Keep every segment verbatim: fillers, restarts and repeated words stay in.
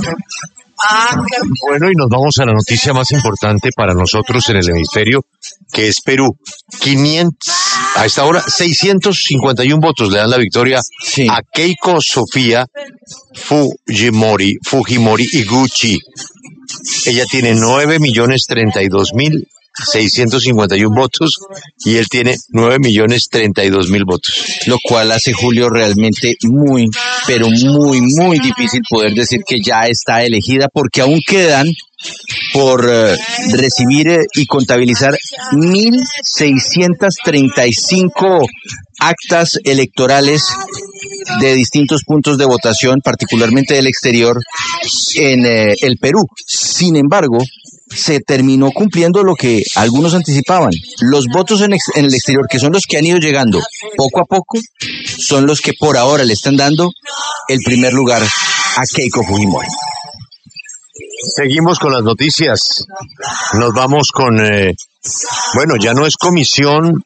Bueno, y nos vamos a la noticia más importante para nosotros en el hemisferio, que es Perú. quinientos, a esta hora, seiscientos cincuenta y uno votos le dan la victoria sí. a Keiko Sofía Fujimori, Fujimori Iguchi. Ella tiene nueve millones treinta y dos mil seiscientos cincuenta y uno votos y él tiene nueve millones treinta y dos mil votos. Lo cual hace, Julio, realmente muy, pero muy, muy difícil poder decir que ya está elegida, porque aún quedan por uh, recibir uh, y contabilizar mil seiscientas treinta y cinco actas electorales de distintos puntos de votación, particularmente del exterior, en eh, el Perú. Sin embargo, se terminó cumpliendo lo que algunos anticipaban. Los votos en, ex- en el exterior, que son los que han ido llegando poco a poco, son los que por ahora le están dando el primer lugar a Keiko Fujimori. Seguimos con las noticias. Nos vamos con, eh, bueno, ya no es comisión,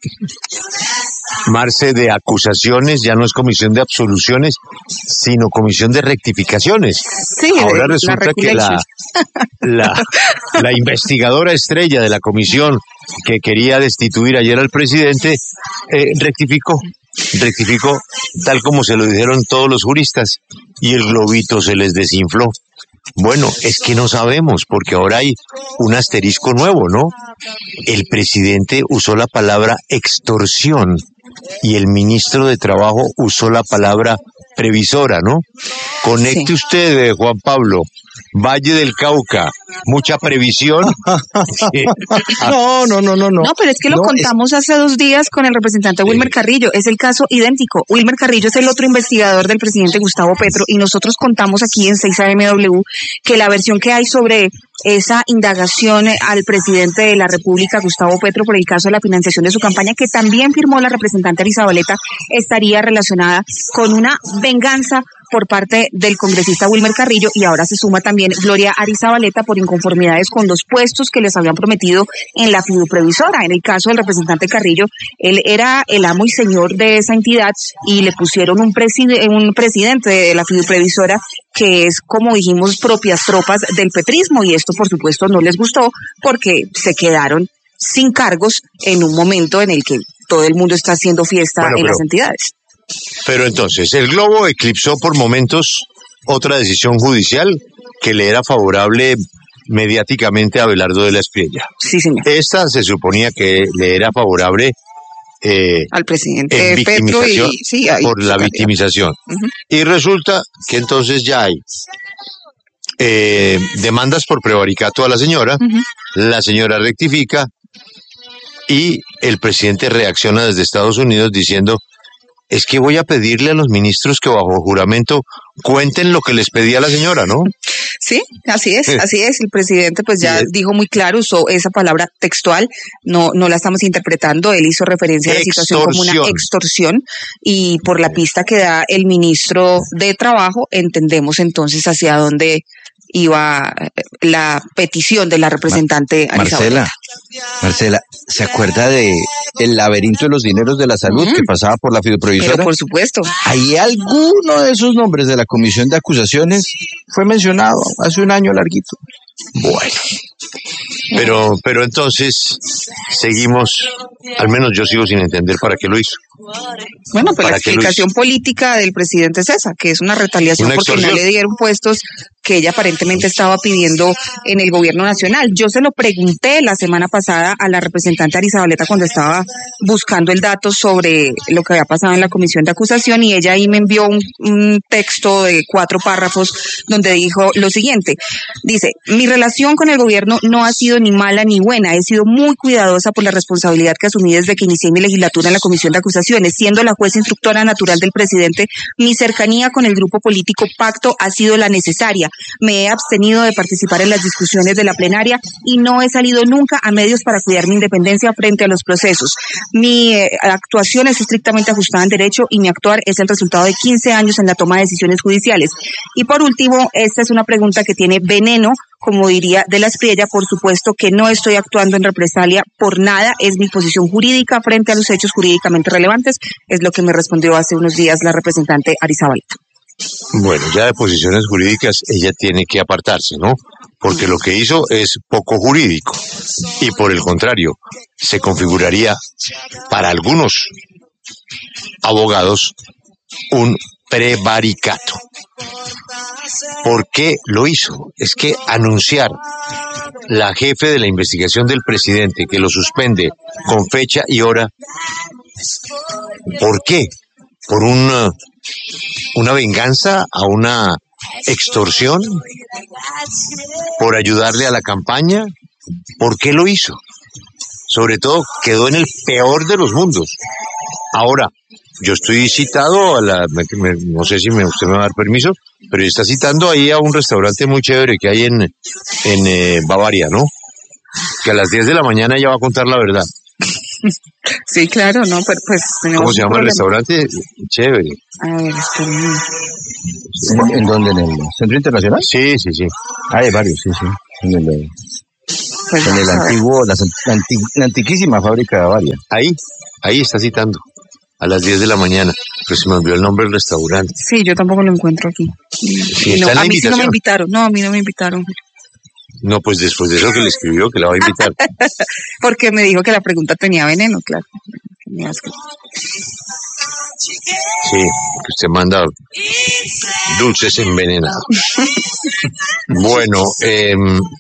Marce, de acusaciones, ya no es comisión de absoluciones, sino comisión de rectificaciones. Sí, ahora de, resulta la que la, la, la investigadora estrella de la comisión que quería destituir ayer al presidente, eh, rectificó. Rectificó tal como se lo dijeron todos los juristas y el globito se les desinfló. Bueno, es que no sabemos, porque ahora hay un asterisco nuevo, ¿no? El presidente usó la palabra extorsión y el ministro de Trabajo usó la palabra previsora, ¿no? Conecte sí. usted, eh, Juan Pablo, Valle del Cauca, mucha previsión. No, no, no, no, no. No, pero es que lo no, contamos es... hace dos días con el representante Wilmer Carrillo. Es el caso idéntico. Wilmer Carrillo es el otro investigador del presidente Gustavo Petro y nosotros contamos aquí en seis A M W que la versión que hay sobre esa indagación al presidente de la República, Gustavo Petro, por el caso de la financiación de su campaña, que también firmó la representante Arizabaleta, estaría relacionada con una venganza por parte del congresista Wilmer Carrillo, y ahora se suma también Gloria Arizabaleta por inconformidades con los puestos que les habían prometido en la fiduprevisora. En el caso del representante Carrillo, él era el amo y señor de esa entidad y le pusieron un, preside- un presidente de la fiduprevisora que es, como dijimos, propias tropas del petrismo, y esto por supuesto no les gustó porque se quedaron sin cargos en un momento en el que todo el mundo está haciendo fiesta bueno, en pero... las entidades. Pero entonces, el Globo eclipsó por momentos otra decisión judicial que le era favorable mediáticamente a Abelardo de la Espriella. Sí, señor. Esta se suponía que le era favorable eh, al presidente en Petro y, sí, ahí, por la victimización. Uh-huh. Y resulta que entonces ya hay eh, demandas por prevaricato a la señora, uh-huh. la señora rectifica y el presidente reacciona desde Estados Unidos diciendo: es que voy a pedirle a los ministros que bajo juramento cuenten lo que les pedía la señora, ¿no? Sí, así es, así es. El presidente pues ya dijo muy claro, usó esa palabra textual, no, no la estamos interpretando, él hizo referencia a la situación como una extorsión, y por la pista que da el ministro de Trabajo, entendemos entonces hacia dónde iba la petición de la representante Mar- Marcela, Marcela, ¿se acuerda de el laberinto de los dineros de la salud mm. que pasaba por la fiduprevisora? Pero por supuesto. Ahí alguno de esos nombres de la comisión de acusaciones fue mencionado hace un año larguito. Bueno, pero, pero entonces seguimos, al menos yo sigo sin entender para qué lo hizo. Bueno, pues la explicación política del presidente es esa, que es una retaliación una porque no le dieron puestos que ella aparentemente estaba pidiendo en el gobierno nacional. Yo se lo pregunté la semana pasada a la representante Arizabaleta cuando estaba buscando el dato sobre lo que había pasado en la comisión de acusación, y ella ahí me envió un, un texto de cuatro párrafos donde dijo lo siguiente. Dice: mi relación con el gobierno no ha sido ni mala ni buena, he sido muy cuidadosa por la responsabilidad que asumí desde que inicié mi legislatura en la comisión de acusaciones. Siendo la jueza instructora natural del presidente, mi cercanía con el grupo político Pacto ha sido la necesaria. Me he abstenido de participar en las discusiones de la plenaria y no he salido nunca a medios para cuidar mi independencia frente a los procesos. Mi eh, actuación es estrictamente ajustada en derecho y mi actuar es el resultado de quince años en la toma de decisiones judiciales. Y por último, esta es una pregunta que tiene veneno, como diría de la Espriella. Por supuesto que no estoy actuando en represalia por nada, es mi posición jurídica frente a los hechos jurídicamente relevantes, es lo que me respondió hace unos días la representante Arizabaleta. Bueno, ya de posiciones jurídicas ella tiene que apartarse, ¿no? Porque lo que hizo es poco jurídico y por el contrario, se configuraría para algunos abogados un prevaricato. ¿Por qué lo hizo? Es que anunciar la jefe de la investigación del presidente que lo suspende con fecha y hora, ¿por qué? ¿Por una, una venganza a una extorsión? ¿Por ayudarle a la campaña? ¿Por qué lo hizo? Sobre todo, quedó en el peor de los mundos. Ahora, yo estoy citado a la, me, me, no sé si me, usted me va a dar permiso, pero está citando ahí a un restaurante muy chévere que hay en, en eh, Bavaria, ¿no? Que a las diez de la mañana ella va a contar la verdad. Sí, claro, no, pero pues... ¿Cómo se llama problema. El restaurante? Chévere. A ver, espérenme. ¿En, ¿En dónde? ¿En el Centro Internacional? Sí, sí, sí. Ah, hay varios, sí, sí. En el, pues en el antiguo, la, la, anti, la antiquísima fábrica de Bavaria. Ahí, ahí está citando. A las diez de la mañana, pues se me olvidó el nombre del restaurante. Sí, yo tampoco lo encuentro aquí. Sí, no, está a en mí sí no me invitaron, no, a mí no me invitaron. No, pues después de eso que le escribió, que la va a invitar. Porque me dijo que la pregunta tenía veneno, claro. Sí, que usted manda dulces envenenados. Bueno, eh,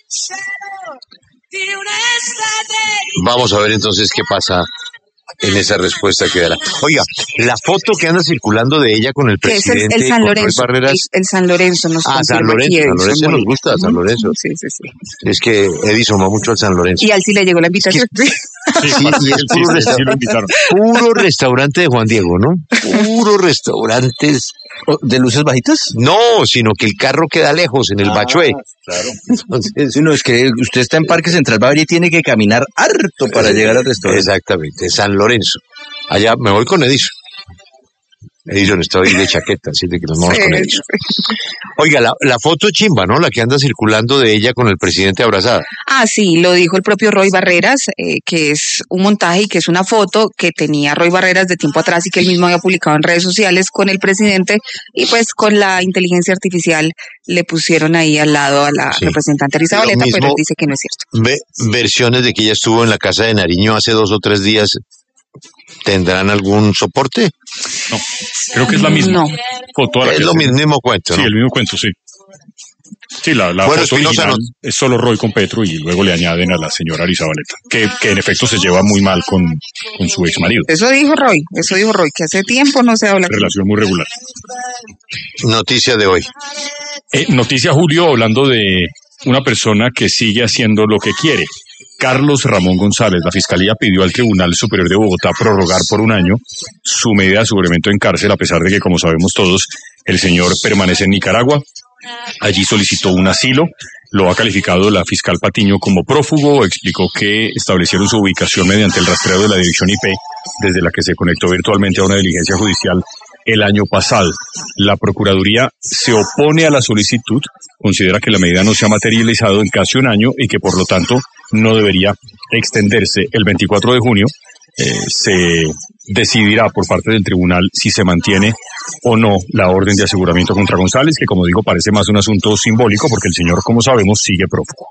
vamos a ver entonces qué pasa en esa respuesta que dará. Oiga, la foto que anda circulando de ella con el presidente, es el, el San Lorenzo, Barreras, el, el San Lorenzo nos Ah, San Lorenzo, San Lorenzo nos gusta, San Lorenzo. Sí, sí, sí. Es que Edison va mucho al San Lorenzo. Y a él sí le llegó la invitación. Sí, sí, y es puro, sí, resta- sí lo invitaron. Puro restaurante de Juan Diego, ¿no? Puro restaurantes. ¿De luces bajitas? No, sino que el carro queda lejos, en el ah, Bachué. Claro. Entonces, sí, no, es que usted está en Parque Central Bavaria y tiene que caminar harto para llegar al restaurante. Exactamente, San Lorenzo. Allá me voy con Edison. Edison está hoy de chaqueta, así de que nos vamos sí, con Edison. Oiga, la, la foto chimba, ¿no? La que anda circulando de ella con el presidente abrazada. Ah, sí, lo dijo el propio Roy Barreras, eh, que es un montaje y que es una foto que tenía Roy Barreras de tiempo atrás y que él mismo había publicado en redes sociales con el presidente, y pues con la inteligencia artificial le pusieron ahí al lado a la sí. representante Arizabaleta, pero él dice que no es cierto. Ve versiones de que ella estuvo en la casa de Nariño hace dos o tres días. ¿Tendrán algún soporte? No, creo que es la misma no. foto. Es lo mismo, mismo cuento, ¿no? Sí, el mismo cuento, sí. Sí, la, la bueno, foto original no... es solo Roy con Petro y luego le añaden a la señora Arizabaleta, que, que en efecto se lleva muy mal con, con su ex marido. Eso dijo Roy, eso dijo Roy, que hace tiempo no se habla. Relación muy regular. Noticia de hoy. Eh, noticia, Julio, hablando de una persona que sigue haciendo lo que quiere. Carlos Ramón González, la Fiscalía pidió al Tribunal Superior de Bogotá prorrogar por un año su medida de sobrevimiento en cárcel, a pesar de que, como sabemos todos, el señor permanece en Nicaragua. Allí solicitó un asilo, lo ha calificado la fiscal Patiño como prófugo, explicó que establecieron su ubicación mediante el rastreo de la dirección I P, desde la que se conectó virtualmente a una diligencia judicial el año pasado. La Procuraduría se opone a la solicitud, considera que la medida no se ha materializado en casi un año y que por lo tanto no debería extenderse. El veinticuatro de junio eh, se decidirá por parte del tribunal si se mantiene o no la orden de aseguramiento contra González, que como digo parece más un asunto simbólico porque el señor, como sabemos, sigue prófugo.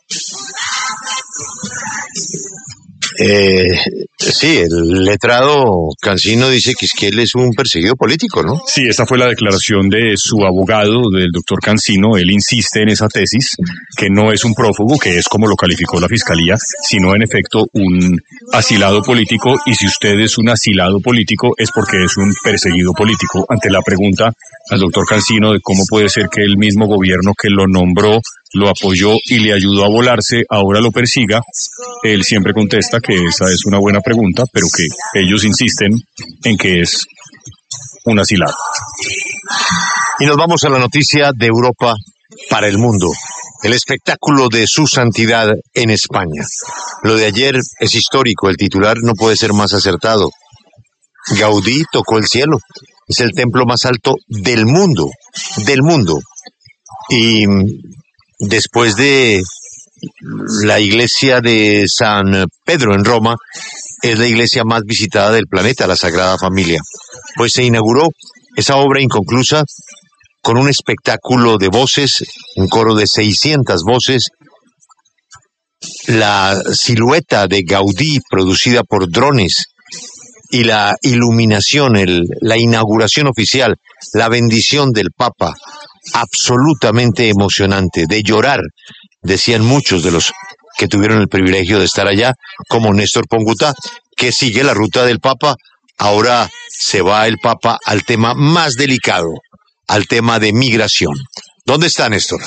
Eh, sí, el letrado Cancino dice que es que él es un perseguido político, ¿no? Sí, esa fue la declaración de su abogado, del doctor Cancino. Él insiste en esa tesis, que no es un prófugo, que es como lo calificó la Fiscalía, sino en efecto un asilado político, y si usted es un asilado político es porque es un perseguido político. Ante la pregunta al doctor Cancino de cómo puede ser que el mismo gobierno que lo nombró, lo apoyó y le ayudó a volarse, ahora lo persiga, él siempre contesta que esa es una buena pregunta, pero que ellos insisten en que es un asilado. Y nos vamos a la noticia de Europa para el mundo. El espectáculo de su santidad en España. Lo de ayer es histórico, el titular no puede ser más acertado. Gaudí tocó el cielo. Es el templo más alto del mundo, del mundo. Y después de la iglesia de San Pedro en Roma, es la iglesia más visitada del planeta, la Sagrada Familia. Pues se inauguró esa obra inconclusa con un espectáculo de voces, un coro de seiscientas voces, la silueta de Gaudí producida por drones y la iluminación, el, la inauguración oficial, la bendición del Papa, absolutamente emocionante, de llorar, decían muchos de los que tuvieron el privilegio de estar allá, como Néstor Pongutá, que sigue la ruta del Papa. Ahora se va el Papa al tema más delicado, al tema de migración. ¿Dónde está, Néstor?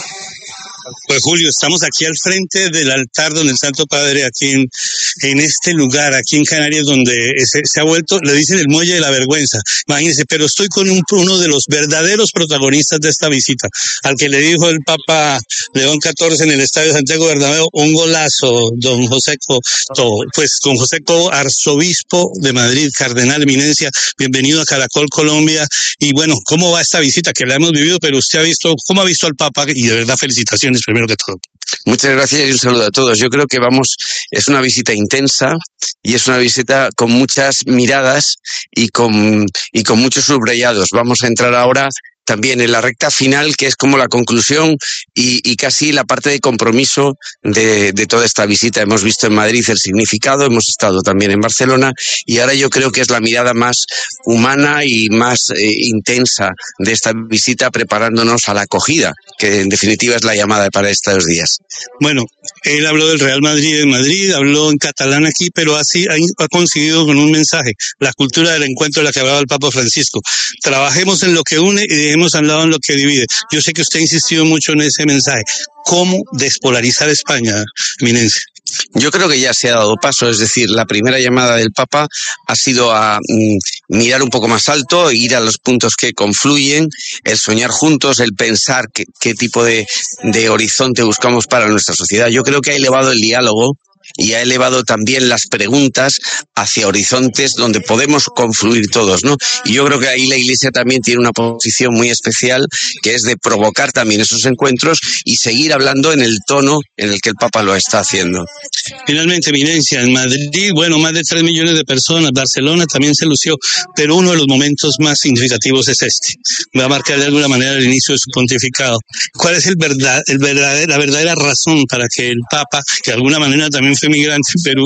Pues Julio, estamos aquí al frente del altar donde el Santo Padre, aquí en, en este lugar, aquí en Canarias, donde se, se ha vuelto, le dicen el muelle de la vergüenza. Imagínense, pero estoy con un, uno de los verdaderos protagonistas de esta visita, al que le dijo el Papa León catorce en el Estadio Santiago Bernabéu, un golazo, don José Cobo, pues con José Cobo, arzobispo de Madrid, cardenal eminencia, bienvenido a Caracol Colombia. Y bueno, ¿cómo va esta visita? Que la hemos vivido, pero usted ha visto, ¿cómo ha visto al Papa? Y de verdad, felicitaciones primero que todo. Muchas gracias y un saludo a todos. Yo creo que vamos, es una visita intensa y es una visita con muchas miradas y con, y con muchos subrayados. Vamos a entrar ahora también en la recta final, que es como la conclusión y, y casi la parte de compromiso de, de toda esta visita. Hemos visto en Madrid el significado, hemos estado también en Barcelona y ahora yo creo que es la mirada más humana y más eh, intensa de esta visita, preparándonos a la acogida, que en definitiva es la llamada para estos días. Bueno, él habló del Real Madrid en Madrid, habló en catalán aquí, pero así ha, ha conseguido con un mensaje, la cultura del encuentro de la que hablaba el Papa Francisco. Trabajemos en lo que une y hemos hablado en lo que divide. Yo sé que usted ha insistido mucho en ese mensaje. ¿Cómo despolarizar España, eminencia? Yo creo que ya se ha dado paso, es decir, la primera llamada del Papa ha sido a mm, mirar un poco más alto, ir a los puntos que confluyen, el soñar juntos, el pensar qué, qué tipo de, de horizonte buscamos para nuestra sociedad. Yo creo que ha elevado el diálogo y ha elevado también las preguntas hacia horizontes donde podemos confluir todos, ¿no? Y yo creo que ahí la Iglesia también tiene una posición muy especial, que es de provocar también esos encuentros y seguir hablando en el tono en el que el Papa lo está haciendo. Finalmente, eminencia, en Madrid, bueno, más de tres millones de personas, Barcelona también se lució, pero uno de los momentos más significativos es este. Va a marcar de alguna manera el inicio de su pontificado. ¿Cuál es el verdad, el verdad, la verdadera razón para que el Papa, que de alguna manera también fue migrante en Perú,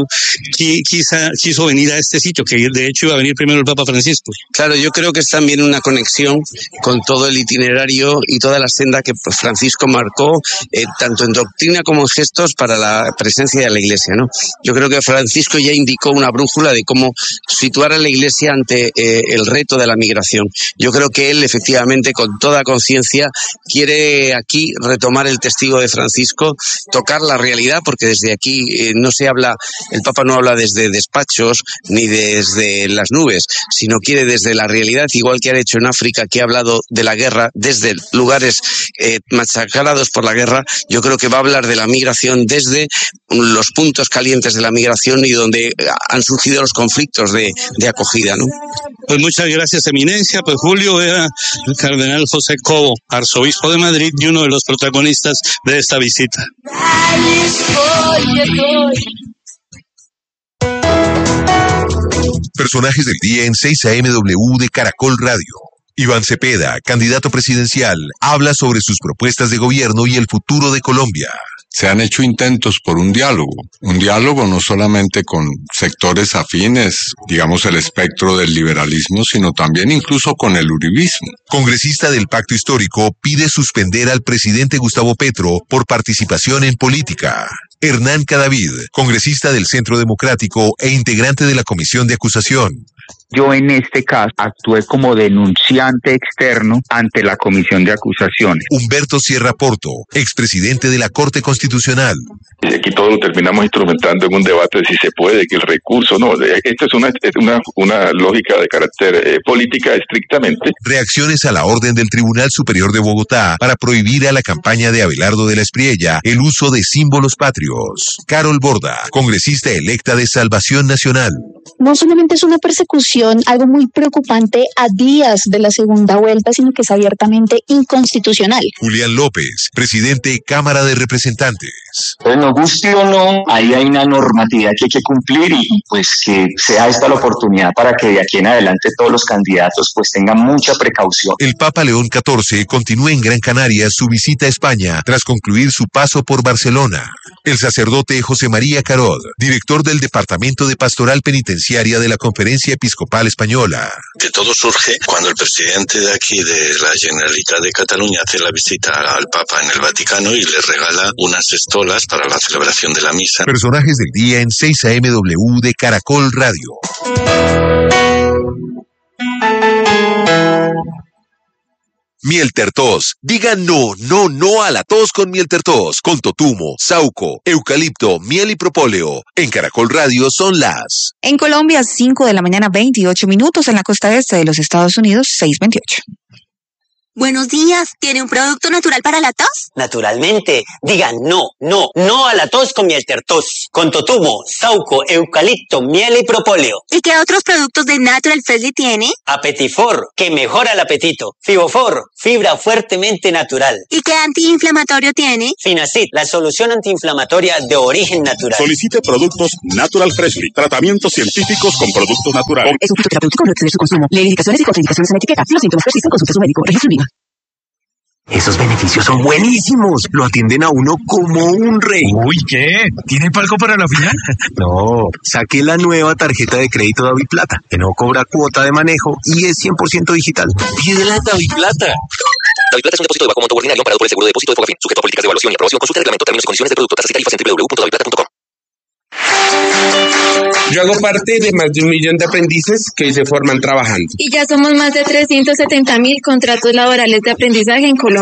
quisa, quiso venir a este sitio, que de hecho iba a venir primero el Papa Francisco? Claro, yo creo que es también una conexión con todo el itinerario y toda la senda que Francisco marcó, eh, tanto en doctrina como en gestos, para la presencia de la Iglesia, ¿no? Yo creo que Francisco ya indicó una brújula de cómo situar a la Iglesia ante eh, el reto de la migración. Yo creo que él, efectivamente, con toda conciencia, quiere aquí retomar el testigo de Francisco, tocar la realidad, porque desde aquí eh, no se habla, el Papa no habla desde despachos ni desde las nubes, sino quiere desde la realidad, igual que ha hecho en África, que ha hablado de la guerra desde lugares eh, machacrados por la guerra. Yo creo que va a hablar de la migración desde los puntos calientes de la migración y donde han surgido los conflictos de, de acogida, ¿no? Pues muchas gracias, eminencia. Pues Julio era el cardenal José Cobo, arzobispo de Madrid y uno de los protagonistas de esta visita. Personajes del día en seis A M W de Caracol Radio. Iván Cepeda, candidato presidencial, habla sobre sus propuestas de gobierno y el futuro de Colombia. Se han hecho intentos por un diálogo, un diálogo no solamente con sectores afines, digamos el espectro del liberalismo, sino también incluso con el uribismo. Congresista del Pacto Histórico pide suspender al presidente Gustavo Petro por participación en política. Hernán Cadavid, congresista del Centro Democrático e integrante de la Comisión de Acusación. Yo en este caso actué como denunciante externo ante la Comisión de Acusaciones. Humberto Sierra Porto, expresidente de la Corte Constitucional. Y aquí todo lo terminamos instrumentando en un debate de si se puede, que el recurso, no, esto es una, una, una lógica de carácter eh, política estrictamente. Reacciones a la orden del Tribunal Superior de Bogotá para prohibir a la campaña de Abelardo de la Espriella el uso de símbolos patrios. Carol Borda, congresista electa de Salvación Nacional. No solamente es una persecución Constitución, algo muy preocupante a días de la segunda vuelta, sino que es abiertamente inconstitucional. Julián López, presidente Cámara de Representantes. Pues no guste o no, ahí hay una normatividad que hay que cumplir y pues que sea esta la oportunidad para que de aquí en adelante todos los candidatos pues tengan mucha precaución. El Papa León catorce continúa en Gran Canaria su visita a España tras concluir su paso por Barcelona. El sacerdote José María Carod, director del Departamento de Pastoral Penitenciaria de la Conferencia Episcopal Española. Que todo surge cuando el presidente de aquí, de la Generalitat de Cataluña, hace la visita al Papa en el Vaticano y le regala unas estolas para la celebración de la misa. Personajes del día en seis A M W de Caracol Radio. Mieltertos. Diga no, no, no a la tos con Mieltertos. Con totumo, sauco, eucalipto, miel y propóleo. En Caracol Radio son las... En Colombia, cinco de la mañana, veintiocho minutos. En la costa este de los Estados Unidos, seis veintiocho. Buenos días, ¿tiene un producto natural para la tos? Naturalmente, digan no, no, no a la tos con Mieltertos, con totumo, sauco, eucalipto, miel y propóleo. ¿Y qué otros productos de Natural Freshly tiene? Apetifor, que mejora el apetito. Fibofor, fibra fuertemente natural. ¿Y qué antiinflamatorio tiene? Finacid, la solución antiinflamatoria de origen natural. Solicite productos Natural Freshly, tratamientos científicos con productos naturales. Es un producto terapéutico, no exceder su consumo. Lee indicaciones y contraindicaciones en la etiqueta. Si los síntomas persisten, consulte a su médico. Registro Viva. Esos beneficios son buenísimos. Lo atienden a uno como un rey. Uy, ¿qué? ¿Tiene palco para la final? No, saqué la nueva tarjeta de crédito DaviPlata, que no cobra cuota de manejo y es cien por ciento digital. Pídela a DaviPlata. DaviPlata es un depósito de bajo monto ordinario amparado por el seguro de depósito de Fogafín, sujeto a políticas de evaluación y aprobación. Consulta el reglamento, términos y condiciones del producto, tasas y tarifas en doble u doble u doble u punto daviplata punto com. Yo hago parte de más de un millón de aprendices que se forman trabajando. Y ya somos más de trescientos setenta mil contratos laborales de aprendizaje en Colombia.